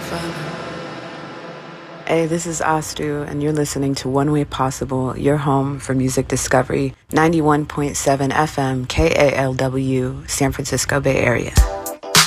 Hey, this is Astu, and you're listening to One Way Possible, your home for music discovery, 91.7 FM, KALW, San Francisco Bay Area.